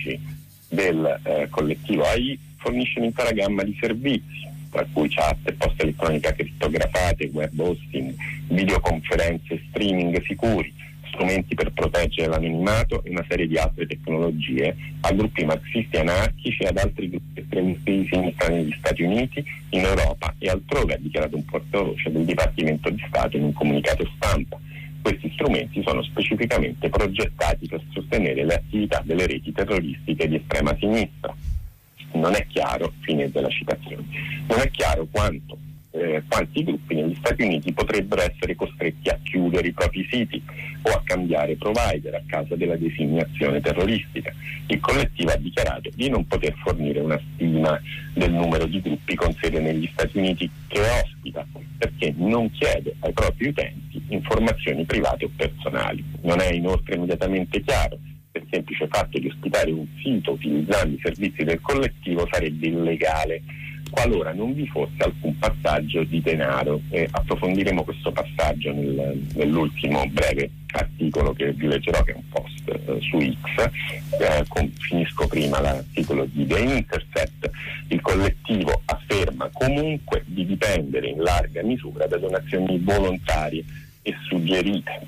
oggi del collettivo AI fornisce un'intera gamma di servizi, tra cui chat e posta elettronica crittografate, web hosting, videoconferenze, streaming sicuri, strumenti per proteggere l'anonimato e una serie di altre tecnologie a gruppi marxisti anarchici e ad altri gruppi estremisti di sinistra negli Stati Uniti, in Europa e altrove, ha dichiarato un portavoce del Dipartimento di Stato in un comunicato stampa. Questi strumenti sono specificamente progettati per sostenere le attività delle reti terroristiche di estrema sinistra. Non è chiaro, fine della citazione, non è chiaro quanti gruppi negli Stati Uniti potrebbero essere costretti a chiudere i propri siti o a cambiare provider a causa della designazione terroristica. Il collettivo ha dichiarato di non poter fornire una stima del numero di gruppi con sede negli Stati Uniti che ospita, perché non chiede ai propri utenti informazioni private o personali. Non è inoltre immediatamente chiaro per il semplice fatto di ospitare un sito utilizzando i servizi del collettivo sarebbe illegale qualora non vi fosse alcun passaggio di denaro, e approfondiremo questo passaggio nell'ultimo breve articolo che vi leggerò, che è un post su X. Finisco prima l'articolo di The Intercept. Il collettivo afferma comunque di dipendere in larga misura da donazioni volontarie e suggerite,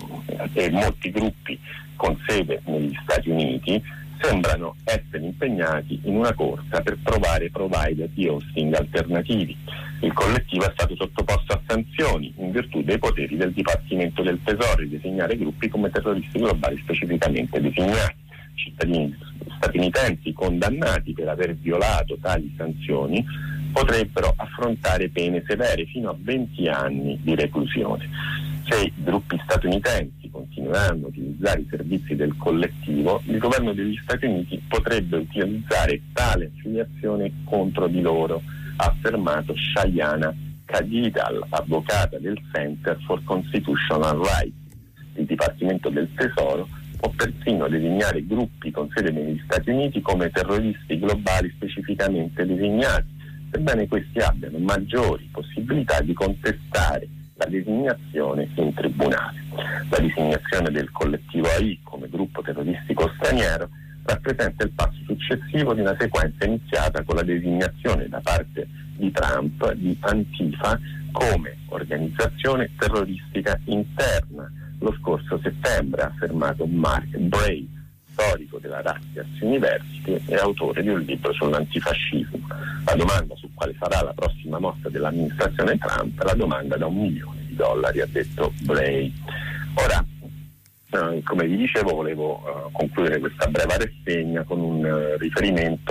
e molti gruppi con sede negli Stati Uniti sembrano essere impegnati in una corsa per trovare provider di hosting alternativi. Il collettivo è stato sottoposto a sanzioni in virtù dei poteri del Dipartimento del Tesoro di designare gruppi come terroristi globali specificamente designati. Cittadini statunitensi condannati per aver violato tali sanzioni potrebbero affrontare pene severe fino a 20 anni di reclusione. Se i gruppi statunitensi continueranno a utilizzare i servizi del collettivo, il governo degli Stati Uniti potrebbe utilizzare tale affiliazione contro di loro, ha affermato Shayana Kajidal, avvocata del Center for Constitutional Rights. Il Dipartimento del Tesoro può persino designare gruppi con sede negli Stati Uniti come terroristi globali specificamente designati, sebbene questi abbiano maggiori possibilità di contestare la designazione in tribunale. La designazione del collettivo AI come gruppo terroristico straniero rappresenta il passo successivo di una sequenza iniziata con la designazione da parte di Trump di Antifa come organizzazione terroristica interna. Lo scorso settembre ha affermato Mark Bray, storico della Rutgers University e autore di un libro sull'antifascismo. La domanda su quale sarà la prossima mossa dell'amministrazione Trump è la domanda da $1 milione, ha detto Bray. Ora, come vi dicevo, volevo concludere questa breve rassegna con un riferimento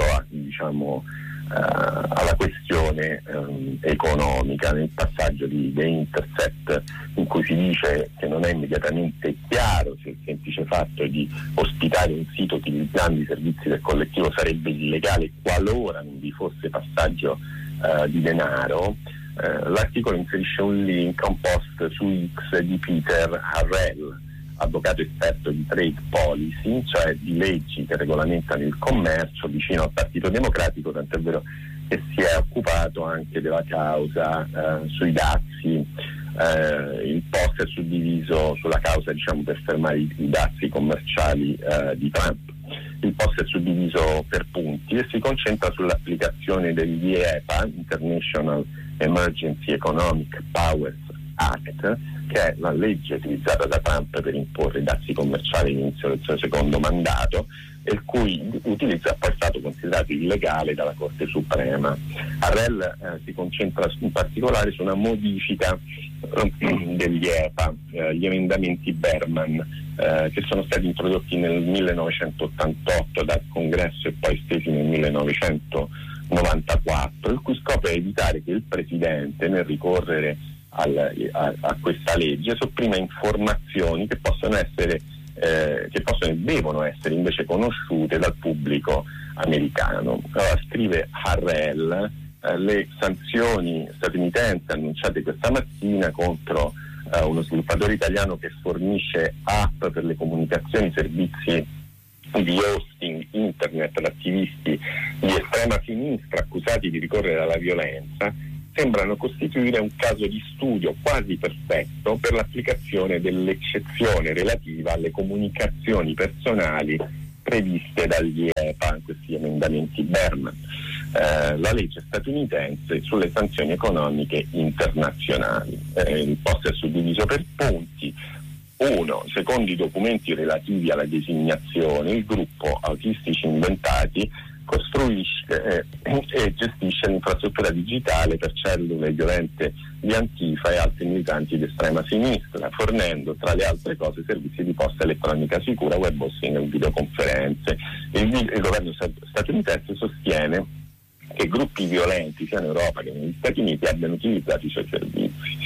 alla questione economica nel passaggio di The Intercept, in cui si dice che non è immediatamente chiaro se il semplice fatto di ospitare un sito utilizzando i servizi del collettivo sarebbe illegale qualora non vi fosse passaggio di denaro. L'articolo inserisce un link a un post su X di Peter Harrell, avvocato esperto di trade policy, cioè di leggi che regolamentano il commercio, vicino al Partito Democratico, tant'è vero che si è occupato anche della causa sui dazi. Il post è suddiviso sulla causa per fermare i dazi commerciali di Trump. Il post è suddiviso per punti e si concentra sull'applicazione dell'IEPA, International Emergency Economic Powers Act, che è la legge utilizzata da Trump per imporre i dazi commerciali all'inizio del suo secondo mandato, e il cui utilizzo è poi stato considerato illegale dalla Corte Suprema. Harrell si concentra in particolare su una modifica degli EPA, gli emendamenti Berman, che sono stati introdotti nel 1988 dal Congresso e poi estesi nel 1994, il cui scopo è evitare che il Presidente, nel ricorrere a questa legge, sopprima informazioni che possono essere e devono essere invece conosciute dal pubblico americano. Scrive Harrell, le sanzioni statunitensi annunciate questa mattina contro uno sviluppatore italiano che fornisce app per le comunicazioni, servizi di hosting internet ad attivisti di estrema sinistra accusati di ricorrere alla violenza, sembrano costituire un caso di studio quasi perfetto per l'applicazione dell'eccezione relativa alle comunicazioni personali previste dagli EPA, questi emendamenti Berman, la legge statunitense sulle sanzioni economiche internazionali. Il post è suddiviso per punti. 1. Secondo i documenti relativi alla designazione, il gruppo Autistici Inventati costruisce e gestisce l'infrastruttura digitale per cellule violente di Antifa e altri militanti di estrema sinistra, fornendo tra le altre cose servizi di posta elettronica sicura, web hosting e videoconferenze. Il governo statunitense sostiene che gruppi violenti sia in Europa che negli Stati Uniti abbiano utilizzato i suoi servizi.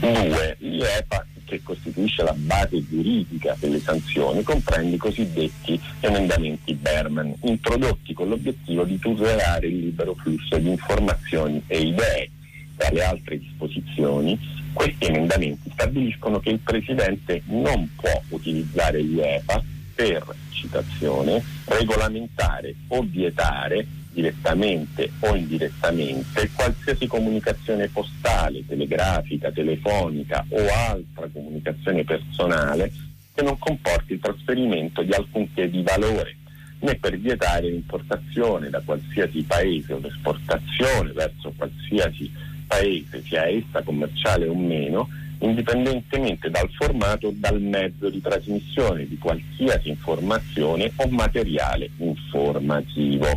2. L'IEPA, che costituisce la base giuridica delle sanzioni, comprende i cosiddetti emendamenti Berman, introdotti con l'obiettivo di tutelare il libero flusso di informazioni e idee. Tra le altre disposizioni, questi emendamenti stabiliscono che il Presidente non può utilizzare l'IEPA per, citazione, regolamentare o vietare direttamente o indirettamente qualsiasi comunicazione postale, telegrafica, telefonica o altra comunicazione personale che non comporti il trasferimento di alcunché di valore, né per vietare l'importazione da qualsiasi paese o l'esportazione verso qualsiasi paese, sia essa commerciale o meno, indipendentemente dal formato o dal mezzo di trasmissione di qualsiasi informazione o materiale informativo.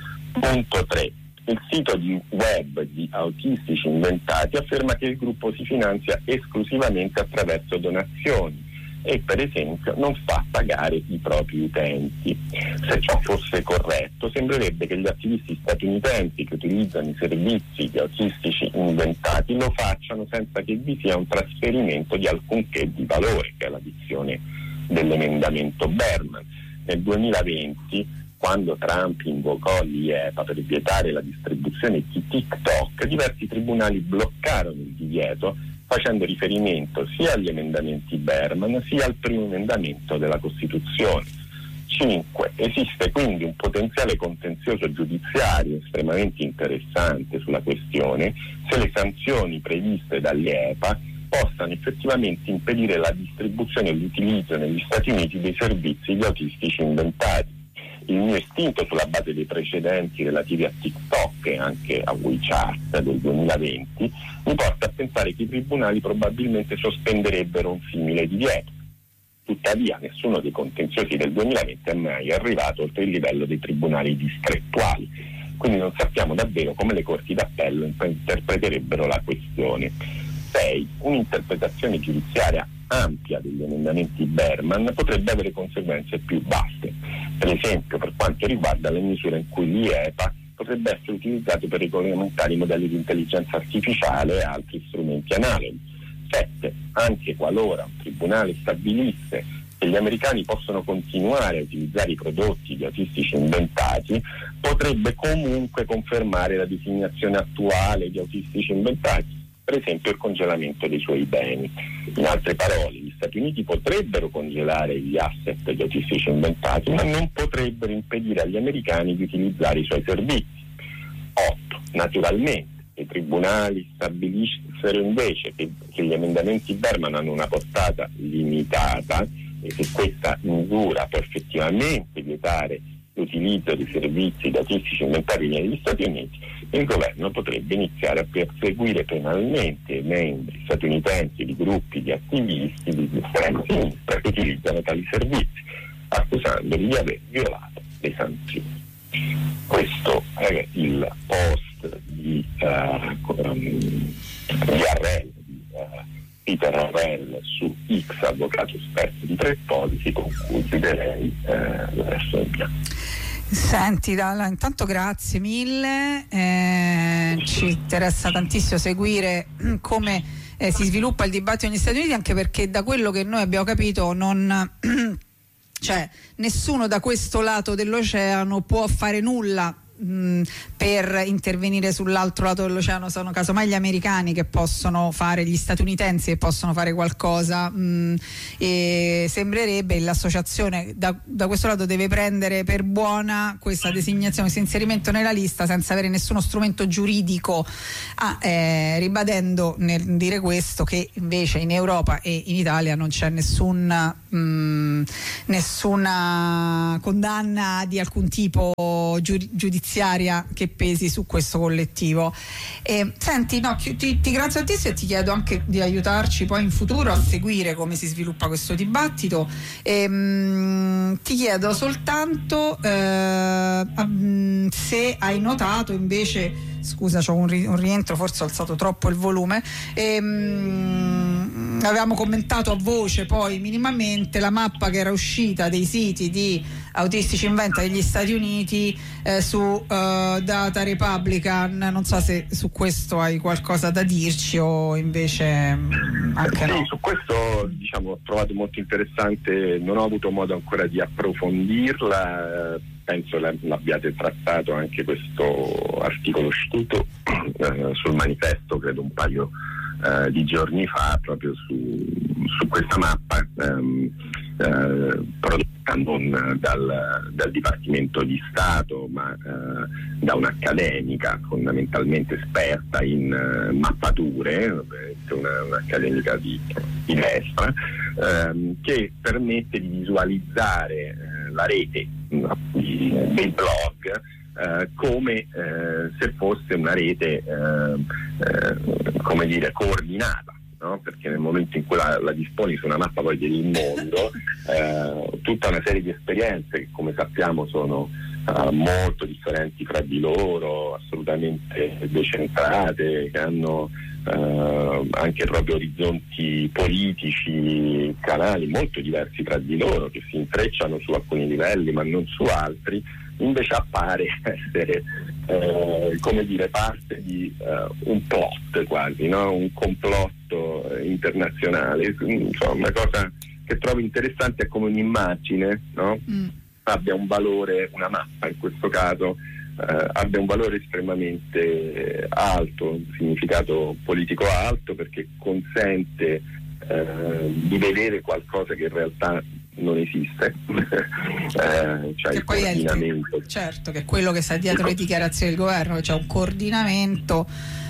Punto 3. Il sito di web di Autistici Inventati afferma che il gruppo si finanzia esclusivamente attraverso donazioni e, per esempio, non fa pagare i propri utenti. Se ciò fosse corretto, sembrerebbe che gli attivisti statunitensi che utilizzano i servizi di Autistici Inventati lo facciano senza che vi sia un trasferimento di alcunché di valore, che è la dizione dell'emendamento Berman. Nel 2020, quando Trump invocò l'IEPA per vietare la distribuzione di TikTok, diversi tribunali bloccarono il divieto, facendo riferimento sia agli emendamenti Berman sia al primo emendamento della Costituzione. 5. Esiste quindi un potenziale contenzioso giudiziario estremamente interessante sulla questione se le sanzioni previste dall'IEPA possano effettivamente impedire la distribuzione e l'utilizzo negli Stati Uniti dei servizi di Autistici Inventati. Il mio istinto, sulla base dei precedenti relativi a TikTok e anche a WeChat del 2020, mi porta a pensare che i tribunali probabilmente sospenderebbero un simile divieto. Tuttavia nessuno dei contenziosi del 2020 è mai arrivato oltre il livello dei tribunali distrettuali, quindi non sappiamo davvero come le corti d'appello interpreterebbero la questione. 6. Un'interpretazione giudiziaria ampia degli emendamenti Berman potrebbe avere conseguenze più vaste, per esempio per quanto riguarda le misure in cui l'IEPA potrebbe essere utilizzato per regolamentare i modelli di intelligenza artificiale e altri strumenti analoghi. 7. Anche qualora un tribunale stabilisse che gli americani possono continuare a utilizzare i prodotti di Autistici Inventati, potrebbe comunque confermare la designazione attuale di Autistici Inventati, per esempio il congelamento dei suoi beni. In altre parole, gli Stati Uniti potrebbero congelare gli asset di Autistici Inventati, ma non potrebbero impedire agli americani di utilizzare i suoi servizi. 8. Naturalmente, i tribunali stabilissero invece che gli emendamenti Berman hanno una portata limitata e che questa misura può effettivamente vietare l'utilizzo di servizi di Autistici Inventati negli Stati Uniti, il governo potrebbe iniziare a perseguire penalmente i membri statunitensi di gruppi di attivisti di estrema sinistra che utilizzano tali servizi, accusandoli di aver violato le sanzioni. Questo è il post di Peter Arrell su X, avvocato esperto di Trade Policy, con cui chiuderei la rassegna. Senti, intanto grazie mille, ci interessa tantissimo seguire come si sviluppa il dibattito negli Stati Uniti, anche perché da quello che noi abbiamo capito cioè nessuno da questo lato dell'oceano può fare nulla per intervenire sull'altro lato dell'oceano sono casomai gli americani che possono fare, gli statunitensi che possono fare qualcosa, e sembrerebbe l'associazione da questo lato deve prendere per buona questa designazione, questo inserimento nella lista senza avere nessuno strumento giuridico, ribadendo nel dire questo che invece in Europa e in Italia non c'è nessuna condanna di alcun tipo giudiziaria che pesi su questo collettivo. Senti, no, ti ringrazio tantissimo e ti chiedo anche di aiutarci poi in futuro a seguire come si sviluppa questo dibattito. Ti chiedo soltanto se hai notato invece, scusa, c'ho un rientro, forse ho alzato troppo il volume, avevamo commentato a voce poi minimamente la mappa che era uscita dei siti di Autistici in Venta degli Stati Uniti su Data Republican. Non so se su questo hai qualcosa da dirci o invece anche no. Sì, su questo diciamo ho trovato molto interessante, non ho avuto modo ancora di approfondirla, penso l'abbiate trattato anche questo articolo uscito sul Manifesto, credo un paio di giorni fa, proprio su questa mappa prodotta non dal Dipartimento di Stato ma da un'accademica fondamentalmente esperta in mappature, un'accademica di destra, che permette di visualizzare la rete dei blog come se fosse una rete come dire coordinata, no? Perché nel momento in cui la disponi su una mappa poi del mondo, tutta una serie di esperienze che come sappiamo sono molto differenti fra di loro, assolutamente decentrate, che hanno anche proprio orizzonti politici, canali molto diversi tra di loro, che si intrecciano su alcuni livelli ma non su altri, invece appare essere come dire parte di un plot quasi, no? Un complotto internazionale. Insomma, una cosa che trovo interessante è come un'immagine, no? Abbia un valore, una mappa in questo caso abbia un valore estremamente alto, un significato politico alto, perché consente di vedere qualcosa che in realtà non esiste, cioè che il poi coordinamento. Certo, che è quello che sta dietro le dichiarazioni del governo, cioè un coordinamento,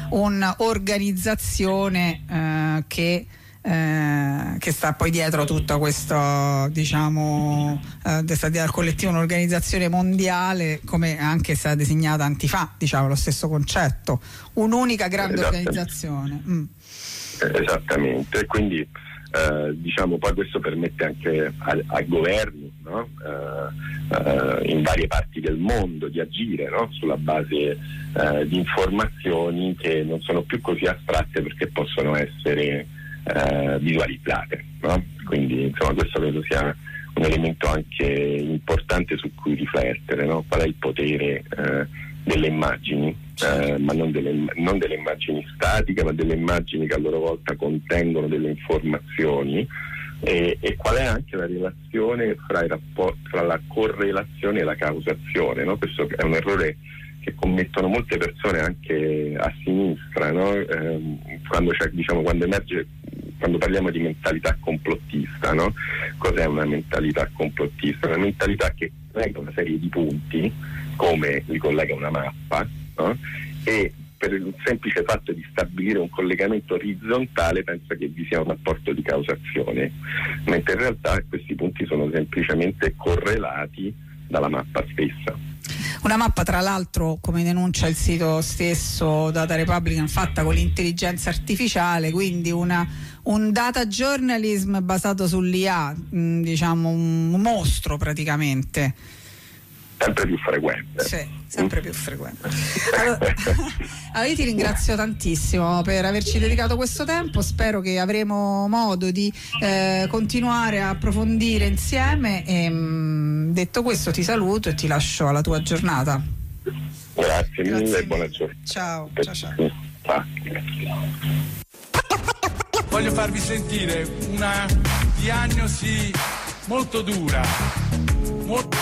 un'organizzazione che sta poi dietro tutto questo, diciamo, sta dietro al collettivo, un'organizzazione mondiale, come anche è stata designata Antifa, diciamo lo stesso concetto, un'unica grande organizzazione. Esattamente, e quindi diciamo poi questo permette anche ai governi, no? In varie parti del mondo di agire, no? Sulla base di informazioni che non sono più così astratte perché possono essere visualizzate, no? Quindi insomma questo credo sia un elemento anche importante su cui riflettere, no? Qual è il potere delle immagini, ma non delle immagini statiche, ma delle immagini che a loro volta contengono delle informazioni, e qual è anche la relazione fra la correlazione e la causazione, no? Questo è un errore che commettono molte persone anche a sinistra, no? Quando emerge, quando parliamo di mentalità complottista, no? Cos'è una mentalità complottista? Una mentalità che collega una serie di punti, come li collega una mappa, no? E per il semplice fatto di stabilire un collegamento orizzontale pensa che vi sia un rapporto di causazione, mentre in realtà questi punti sono semplicemente correlati dalla mappa stessa. Una mappa, tra l'altro, come denuncia il sito stesso Data Republican, fatta con l'intelligenza artificiale, quindi un data journalism basato sull'IA, diciamo un mostro praticamente. Sempre più frequente. Sì, sempre più frequente. Allora io ti ringrazio tantissimo per averci dedicato questo tempo, spero che avremo modo di continuare a approfondire insieme e detto questo ti saluto e ti lascio alla tua giornata. Grazie mille e buona giornata. Ciao. Voglio farvi sentire una diagnosi molto dura, molto